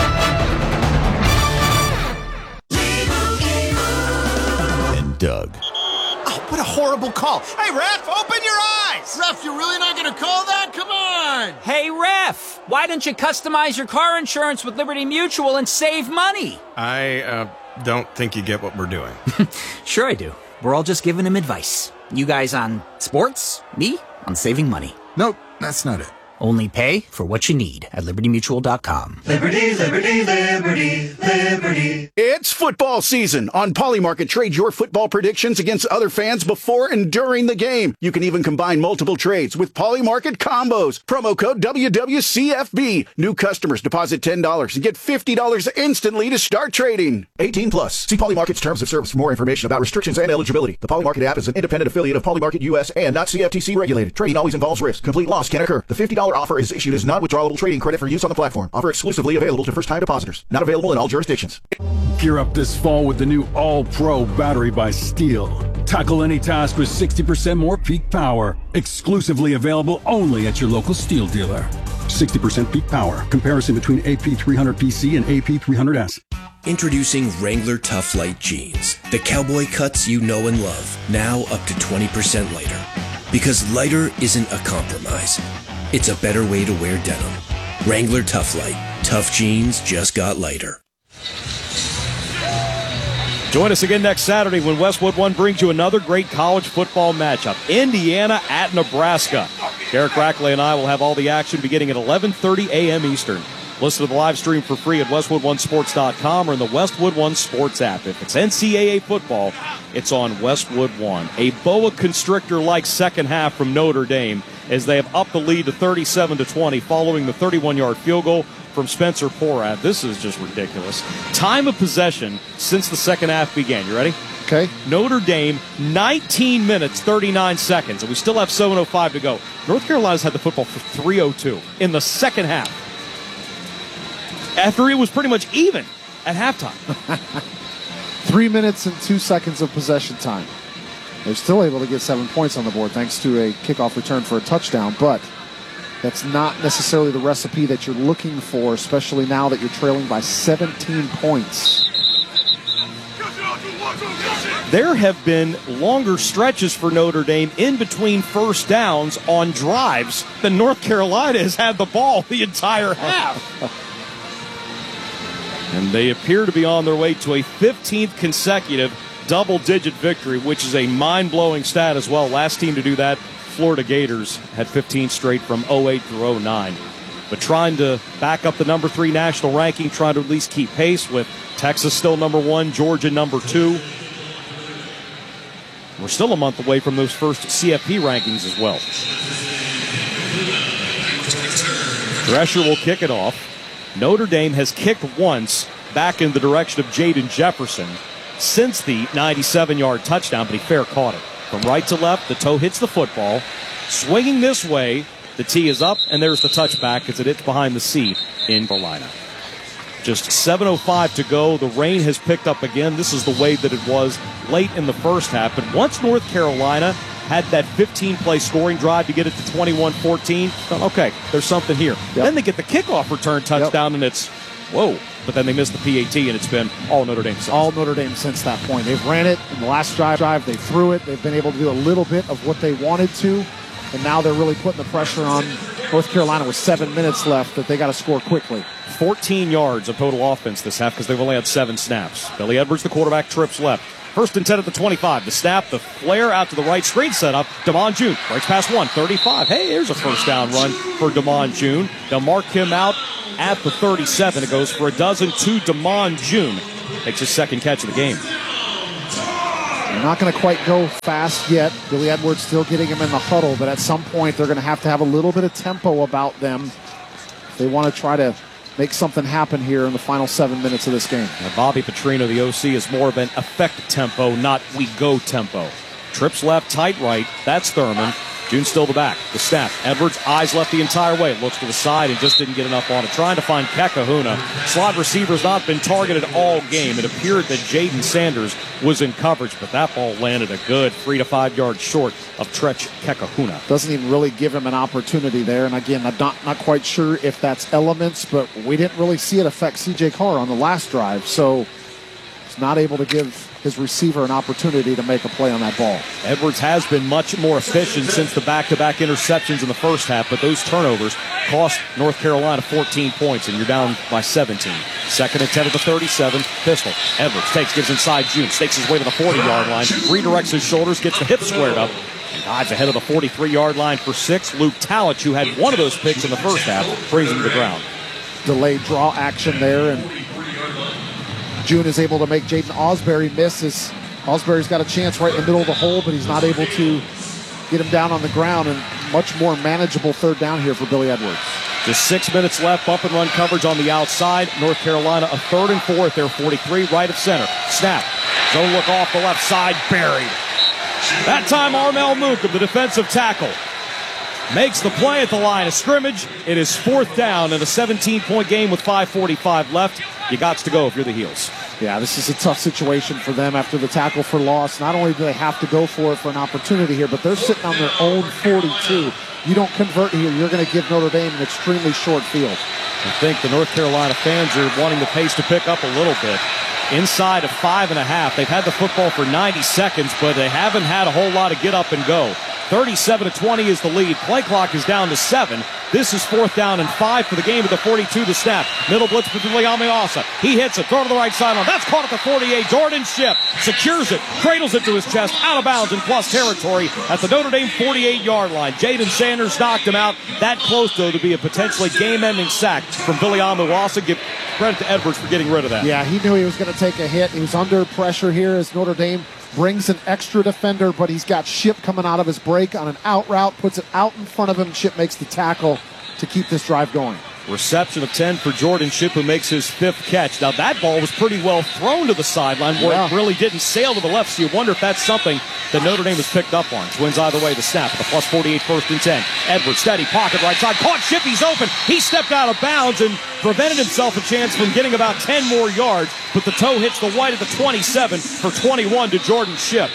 Doug. Oh, what a horrible call. Hey, ref, open your eyes. Ref, you're really not going to call that? Come on. Hey, ref, why don't you customize your car insurance with Liberty Mutual and save money? I uh, don't think you get what we're doing. Sure I do. We're all just giving him advice. You guys on sports, me on saving money. Nope, that's not it. Only pay for what you need at liberty mutual dot com. Liberty, liberty, liberty, liberty. It's football season. On Polymarket, trade your football predictions against other fans before and during the game. You can even combine multiple trades with Polymarket combos. Promo code W W C F B. New customers deposit ten dollars and get fifty dollars instantly to start trading. eighteen plus. See Polymarket's terms of service for more information about restrictions and eligibility. The Polymarket app is an independent affiliate of Polymarket U S and not C F T C regulated. Trading always involves risk. Complete loss can occur. The fifty dollars offer is issued as non-withdrawable trading credit for use on the platform. Offer exclusively available to first-time depositors. Not available in all jurisdictions. Gear up this fall with the new All-Pro battery by Steel. Tackle any task with sixty percent more peak power. Exclusively available only at your local Steel dealer. sixty percent peak power. Comparison between A P three hundred P C and A P three hundred S. Introducing Wrangler Tough Light Jeans. The cowboy cuts you know and love. Now up to twenty percent lighter. Because lighter isn't a compromise. It's a better way to wear denim. Wrangler Tough Light. Tough jeans just got lighter. Join us again next Saturday when Westwood One brings you another great college football matchup. Indiana at Nebraska. Derek Rackley and I will have all the action beginning at eleven thirty a.m. Eastern. Listen to the live stream for free at westwood one sports dot com or in the Westwood One Sports app. If it's N C double A football, it's on Westwood One. A boa constrictor-like second half from Notre Dame as they have upped the lead to thirty-seven to twenty following the thirty-one-yard field goal from Spencer Porath. This is just ridiculous. Time of possession since the second half began. You ready? Okay. Notre Dame, nineteen minutes, thirty-nine seconds, and we still have seven oh five to go. North Carolina's had the football for three oh two in the second half, after it was pretty much even at halftime. Three minutes and two seconds of possession time. They're still able to get seven points on the board thanks to a kickoff return for a touchdown, but that's not necessarily the recipe that you're looking for, especially now that you're trailing by seventeen points. There have been longer stretches for Notre Dame in between first downs on drives than North Carolina has had the ball the entire half. And they appear to be on their way to a fifteenth consecutive double-digit victory, which is a mind-blowing stat as well. Last team to do that, Florida Gators, had fifteen straight from oh eight through oh nine. But trying to back up the number three national ranking, trying to at least keep pace with Texas still number one, Georgia number two. We're still a month away from those first C F P rankings as well. Drescher will kick it off. Notre Dame has kicked once back in the direction of Jaden Jefferson since the ninety-seven-yard touchdown, but he fair caught it. From right to left, the toe hits the football. Swinging this way, the tee is up, and there's the touchback as it hits behind the C in Carolina. Just seven oh five to go. The rain has picked up again. This is the way that it was late in the first half. But once North Carolina had that fifteen-play scoring drive to get it to twenty-one fourteen, okay, there's something here. Yep. Then they get the kickoff return touchdown, yep. and it's, whoa. But then they missed the P A T, and it's been all Notre Dame since. All Notre Dame since that point. They've ran it in the last drive. drive. They threw it. They've been able to do a little bit of what they wanted to, and now they're really putting the pressure on North Carolina with seven minutes left that they got to score quickly. fourteen yards of total offense this half because they've only had seven snaps. Billy Edwards, the quarterback, trips left. First and ten at the twenty-five. The snap, the flare out to the right, screen setup. Damon June breaks past one, thirty-five. Hey, there's a first down run for Damon June. They'll mark him out at the thirty-seven. It goes for a dozen to Damon June. Makes his second catch of the game. They're not going to quite go fast yet. Billy Edwards still getting him in the huddle, but at some point they're going to have to have a little bit of tempo about them if they want to try to make something happen here in the final seven minutes of this game. Now Bobby Petrino, the O C, is more of an effect tempo, not we go tempo. Trips left, tight right. That's Thurman. June still the back. The snap. Edwards, eyes left the entire way. Looks to the side and just didn't get enough on it. Trying to find Kekahuna. Slot receiver's not been targeted all game. It appeared that Jaden Sanders was in coverage, but that ball landed a good three to five yards short of Trech Kekahuna. Doesn't even really give him an opportunity there. And again, I'm not, not quite sure if that's elements, but we didn't really see it affect C J Carr on the last drive. So he's not able to give his receiver an opportunity to make a play on that ball. Edwards has been much more efficient since the back-to-back interceptions in the first half, but those turnovers cost North Carolina fourteen points, and you're down by seventeen. Second and ten at the thirty-seven. Pistol. Edwards takes, gives inside June, stakes his way to the forty-yard line, redirects his shoulders, gets the hips squared up, and dives ahead of the forty-three-yard line for six. Luke Talich, who had one of those picks in the first half, brings him to the ground. Delayed draw action there, and June is able to make Jaden Osbury miss. As Osbury's got a chance right in the middle of the hole, but he's not able to get him down on the ground, and much more manageable third down here for Billy Edwards. Just six minutes left. Bump and run coverage on the outside. North Carolina a third and four at their forty-three, right of center. Snap. Zone look off the left side. Buried. That time Armel Mookum, the defensive tackle, makes the play at the line of scrimmage. It is fourth down in a seventeen-point game with five forty-five left. You got to go if you're the Heels. Yeah, this is a tough situation for them after the tackle for loss. Not only do they have to go for it for an opportunity here, but they're sitting on their own forty-two. You don't convert here, you're going to give Notre Dame an extremely short field. I think the North Carolina fans are wanting the pace to pick up a little bit. Inside of five and a half. They've had the football for ninety seconds, but they haven't had a whole lot of get up and go. thirty-seven to twenty is the lead. Play clock is down to seven. This is fourth down and five for the game at the forty-two. The snap. Middle blitz for Le'Ameosa. He hits it. Throw to the right sideline. That's caught at the forty-eight. Jordan Shipp secures it. Cradles it to his chest. Out of bounds in plus territory at the Notre Dame forty-eight-yard line. Jaden Sanders knocked him out. That close, though, to be a potentially game-ending sack from Billy Le'Ameosa. Give credit to Edwards for getting rid of that. Yeah, he knew he was going to take a hit. He was under pressure here as Notre Dame brings an extra defender, but he's got Shipp coming out of his break on an out route, puts it out in front of him. Shipp makes the tackle to keep this drive going. Reception of ten for Jordan Shipp, who makes his fifth catch. Now, that ball was pretty well thrown to the sideline where yeah. it really didn't sail to the left, so you wonder if that's something that Notre Dame has picked up on. Twins either way, the snap at the plus forty-eight, first and ten. Edwards, steady, pocket right side, caught Shipp, he's open. He stepped out of bounds and prevented himself a chance from getting about ten more yards, but the toe hits the white at the twenty-seven for twenty-one to Jordan Shipp.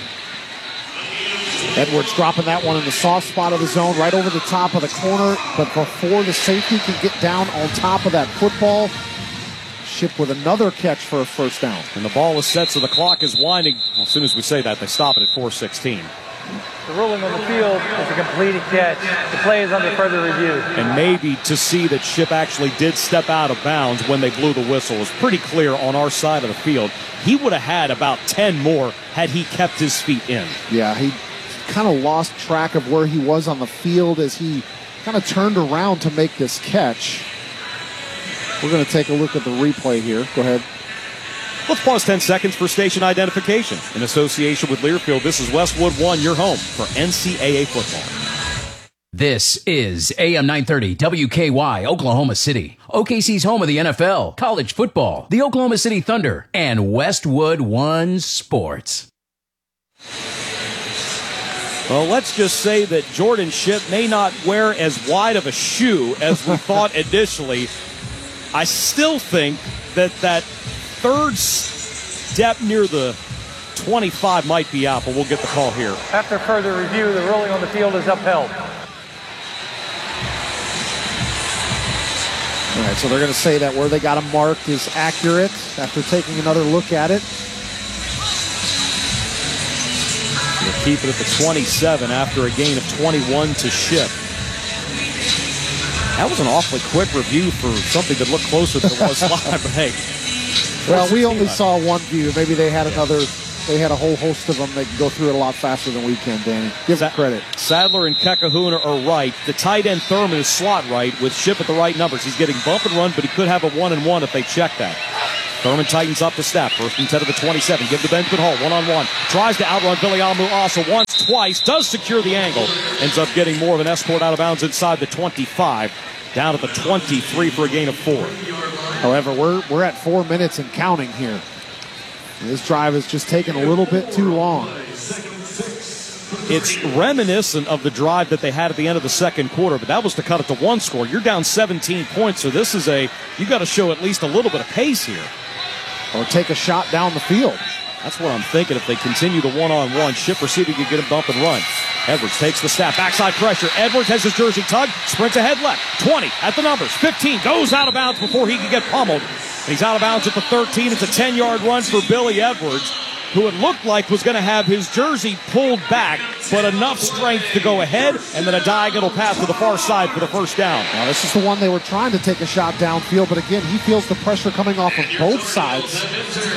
Edwards dropping that one in the soft spot of the zone, right over the top of the corner, but before the safety can get down on top of that football, Shipp with another catch for a first down. And the ball is set, so the clock is winding. Well, as soon as we say that, they stop it at four sixteen. The ruling on the field is a completed catch. The play is under further review. And maybe to see that Shipp actually did step out of bounds when they blew the whistle is pretty clear on our side of the field. He would have had about ten more had he kept his feet in. Yeah, he kind of lost track of where he was on the field as he kind of turned around to make this catch. We're going to take a look at the replay here. Go ahead. Let's pause ten seconds for station identification. In association with Learfield, this is Westwood One, your home for N C double A football. This is A M nine thirty W K Y, Oklahoma City. O K C's home of the N F L, college football, the Oklahoma City Thunder, and Westwood One Sports. Well, let's just say that Jordan Shipp may not wear as wide of a shoe as we thought initially. I still think that that third step near the twenty-five might be out, but we'll get the call here. After further review, the ruling on the field is upheld. All right, so they're going to say that where they got him marked is accurate after taking another look at it. We'll keep it at the twenty-seven after a gain of twenty-one to Ship. That was an awfully quick review for something that looked closer than it was live, but hey. Well, we only saw one view. Maybe they had another, they had a whole host of them. They can go through it a lot faster than we can, Danny. Give them credit. Sadler and Kekahuna are right. The tight end Thurman is slot right with Ship at the right numbers. He's getting bump and run, but he could have a one and one if they check that. Thurman tightens up the snap. First and ten to the twenty-seven. Give to Benjamin Hall. One-on-one. Tries to outrun Billy Amu-Asa once, twice. Does secure the angle. Ends up getting more of an escort out of bounds inside the twenty-five. Down at the twenty-three for a gain of four. However, we're, we're at four minutes and counting here. This drive has just taken a little bit too long. It's reminiscent of the drive that they had at the end of the second quarter, but that was to cut it to one score. You're down seventeen points, so this is a, you got to show at least a little bit of pace here. Or take a shot down the field. That's what I'm thinking. If they continue the one-on-one, Ship receiving could get him bump and run. Edwards takes the snap, backside pressure. Edwards has his jersey tugged, sprints ahead left. twenty at the numbers, fifteen, goes out of bounds before he can get pummeled. He's out of bounds at the thirteen. It's a ten-yard run for Billy Edwards, who it looked like was going to have his jersey pulled back, but enough strength to go ahead, and then a diagonal pass to the far side for the first down. Now, this is the one they were trying to take a shot downfield, but again, he feels the pressure coming off of both sides.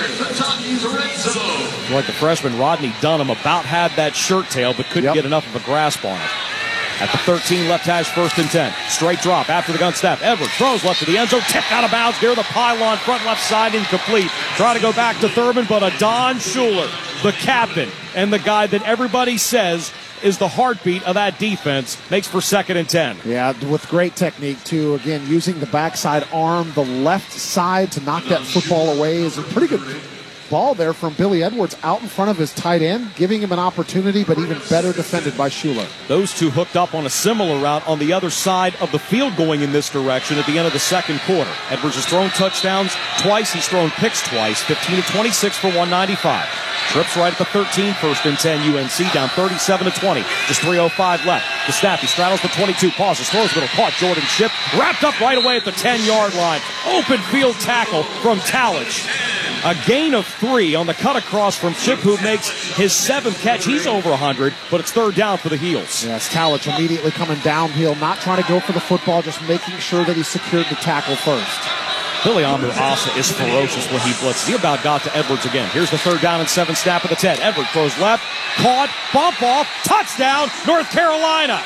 Like the freshman Rodney Dunham about had that shirt tail, but couldn't yep. get enough of a grasp on it. At the thirteen, left hash, first and ten. Straight drop after the gun snap. Edwards throws left to the end zone, tipped out of bounds near the pylon, front left side, incomplete. Try to go back to Thurman, but a Don Schuler, the captain, and the guy that everybody says is the heartbeat of that defense, makes for second and ten. Yeah, with great technique, too. Again, using the backside arm, the left side to knock that football away is a pretty good ball there from Billy Edwards out in front of his tight end, giving him an opportunity, but even better defended by Schuler. Those two hooked up on a similar route on the other side of the field going in this direction at the end of the second quarter. Edwards has thrown touchdowns twice. He's thrown picks twice. fifteen to twenty-six for one ninety-five. Trips right at the thirteen, first and ten, U N C down thirty-seven to twenty. Just three oh five left. The snap, he straddles the twenty-two, pauses, throws little, caught Jordan Ship, wrapped up right away at the ten-yard line. Open field tackle from Talich. A gain of three on the cut across from Ship, who makes his seventh catch. He's over one hundred, but it's third down for the Heels. Yes, Talich immediately coming downhill, not trying to go for the football, just making sure that he secured the tackle first. Billy Amu-Asa is ferocious when he blitzes. He about got to Edwards again. Here's the third down and seven snap of the ten. Edwards throws left, caught, bump off, touchdown, North Carolina.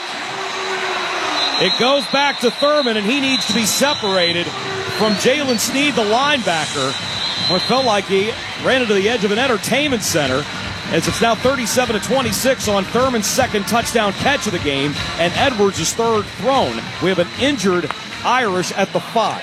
It goes back to Thurman, and he needs to be separated from Jalen Sneed, the linebacker. It felt like he ran into the edge of an entertainment center, as it's now thirty-seven to twenty-six on Thurman's second touchdown catch of the game, and Edwards' third thrown. We have an injured Irish at the five.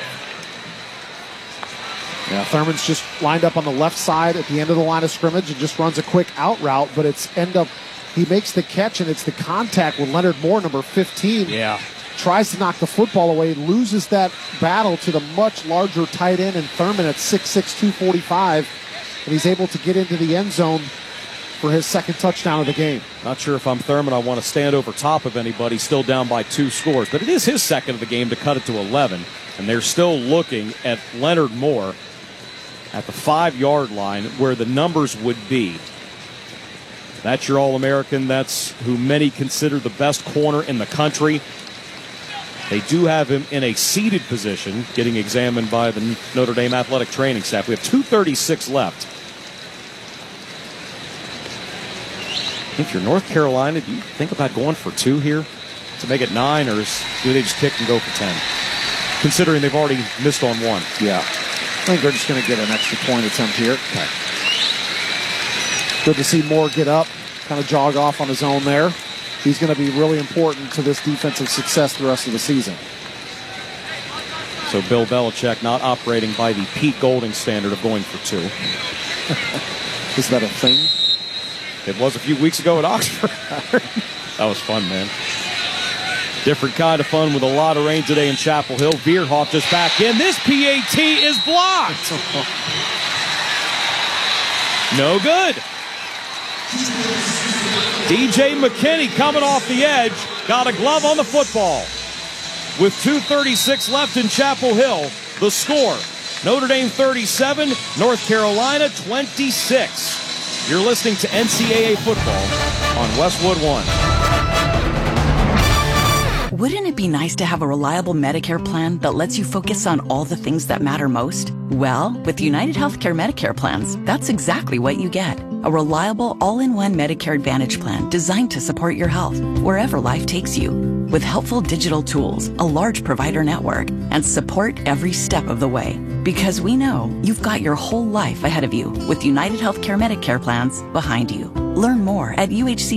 Yeah, Thurman's just lined up on the left side at the end of the line of scrimmage and just runs a quick out route, but it's end up, he makes the catch, and it's the contact with Leonard Moore, number fifteen. Yeah. Tries to knock the football away, loses that battle to the much larger tight end, and Thurman at six six, two forty-five, and he's able to get into the end zone for his second touchdown of the game. Not sure if I'm Thurman, I want to stand over top of anybody, still down by two scores, but it is his second of the game to cut it to eleven, and they're still looking at Leonard Moore at the five-yard line where the numbers would be. That's your All-American. That's who many consider the best corner in the country. They do have him in a seated position, getting examined by the Notre Dame athletic training staff. We have two thirty-six left. If you're North Carolina, do you think about going for two here to make it nine, or is, do they just kick and go for ten? Considering they've already missed on one. Yeah. I think they're just going to get an extra point attempt here. Okay. Good to see Moore get up, kind of jog off on his own there. He's going to be really important to this defensive success the rest of the season. So Bill Belichick not operating by the Pete Golding standard of going for two. Is that a thing? It was a few weeks ago at Oxford. That was fun, man. Different kind of fun with a lot of rain today in Chapel Hill. Veerhoff just back in. This P A T is blocked. No good. D J McKinney coming off the edge. Got a glove on the football. With two thirty-six left in Chapel Hill, the score, Notre Dame thirty-seven, North Carolina twenty-six. You're listening to N C double A football on Westwood One. Wouldn't it be nice to have a reliable Medicare plan that lets you focus on all the things that matter most? Well, with United Healthcare Medicare plans, that's exactly what you get. A reliable all-in-one Medicare Advantage plan designed to support your health wherever life takes you. With helpful digital tools, a large provider network, and support every step of the way. Because we know you've got your whole life ahead of you with United Healthcare Medicare plans behind you. Learn more at U H C